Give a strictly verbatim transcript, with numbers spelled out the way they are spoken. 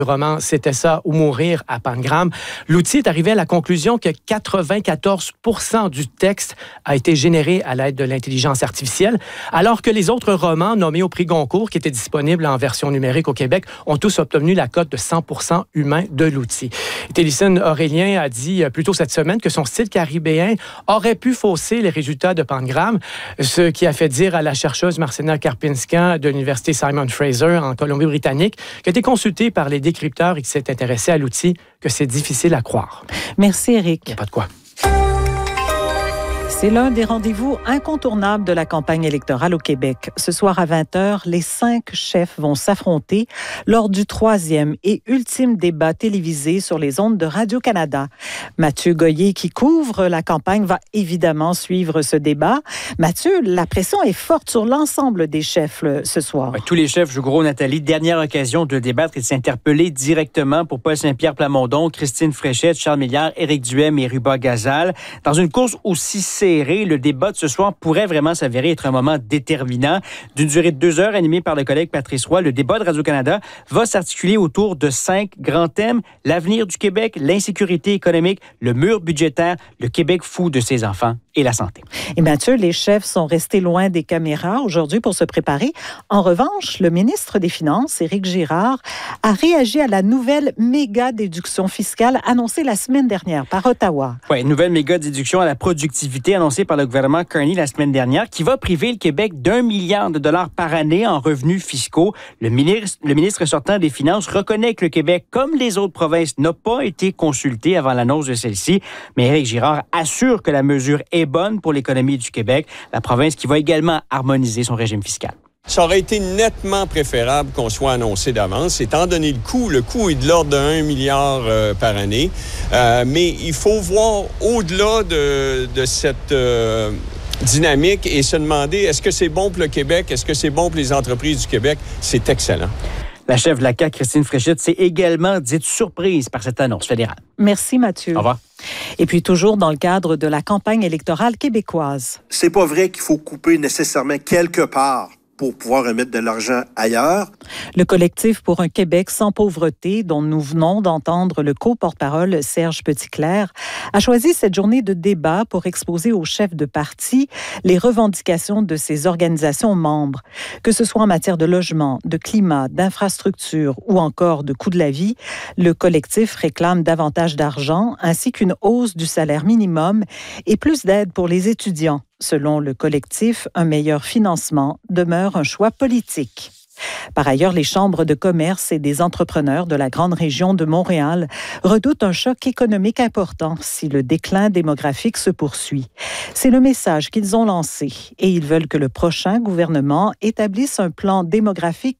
roman C'était ça ou mourir à Pangram. L'outil est arrivé à la conclusion que quatre-vingt-quatorze pour cent du texte a été généré à l'aide de l'intelligence artificielle, alors que les autres romans nommés au prix Goncourt, qui étaient disponibles en version numérique au Québec, ont tous obtenu la cote de cent pour cent humain de l'outil. Télésine Aurélien a dit plus tôt cette semaine que son style caribéen aurait pu fausser les résultats de Pangram, ce qui a fait dire à la chercheuse Marcena Karpinska de l'Université Simon Fraser en Colombie-Britannique, qui a été consultée par les décrypteurs et qui s'est intéressé à l'outil, que c'est difficile à croire. Merci, Éric. Pas de quoi. C'est l'un des rendez-vous incontournables de la campagne électorale au Québec. Ce soir à vingt heures, les cinq chefs vont s'affronter lors du troisième et ultime débat télévisé sur les ondes de Radio-Canada. Mathieu Goyer, qui couvre la campagne, va évidemment suivre ce débat. Mathieu, la pression est forte sur l'ensemble des chefs le, ce soir. Ouais, tous les chefs jouent gros, Nathalie. Dernière occasion de débattre et de s'interpeller directement pour Paul Saint-Pierre Plamondon, Christine Fréchette, Charles Milliard, Éric Duhem et Ruba Gazal. Dans une course aussi serrée, le débat de ce soir pourrait vraiment s'avérer être un moment déterminant. D'une durée de deux heures, animé par le collègue Patrice Roy, le débat de Radio-Canada va s'articuler autour de cinq grands thèmes: l'avenir du Québec, l'insécurité économique, le mur budgétaire, le Québec fou de ses enfants et la santé. Et Mathieu, les chefs sont restés loin des caméras aujourd'hui pour se préparer. En revanche, le ministre des Finances, Éric Girard, a réagi à la nouvelle méga déduction fiscale annoncée la semaine dernière par Ottawa. Oui, nouvelle méga déduction à la productivité annoncée par le gouvernement Carney la semaine dernière, qui va priver le Québec d'un milliard de dollars par année en revenus fiscaux. Le ministre, le ministre sortant des Finances reconnaît que le Québec, comme les autres provinces, n'a pas été consulté avant l'annonce de celle-ci. Mais Éric Girard assure que la mesure est bonne pour l'économie du Québec, la province qui va également harmoniser son régime fiscal. Ça aurait été nettement préférable qu'on soit annoncé d'avance, étant donné le coût. Le coût est de l'ordre de un milliard euh, par année. Euh, mais il faut voir au-delà de, de cette euh, dynamique et se demander, est-ce que c'est bon pour le Québec? Est-ce que c'est bon pour les entreprises du Québec? C'est excellent. La chef de la C A Q, Christine Fréchette, s'est également dite surprise par cette annonce fédérale. Merci, Mathieu. Au revoir. Et puis, toujours dans le cadre de la campagne électorale québécoise. C'est pas vrai qu'il faut couper nécessairement quelque part pour pouvoir remettre de l'argent ailleurs. Le collectif pour un Québec sans pauvreté, dont nous venons d'entendre le co-porte-parole Serge Petitclerc, a choisi cette journée de débat pour exposer aux chefs de parti les revendications de ses organisations membres. Que ce soit en matière de logement, de climat, d'infrastructure ou encore de coût de la vie, le collectif réclame davantage d'argent ainsi qu'une hausse du salaire minimum et plus d'aide pour les étudiants. Selon le collectif, un meilleur financement demeure un choix politique. Par ailleurs, les chambres de commerce et des entrepreneurs de la grande région de Montréal redoutent un choc économique important si le déclin démographique se poursuit. C'est le message qu'ils ont lancé et ils veulent que le prochain gouvernement établisse un plan démographique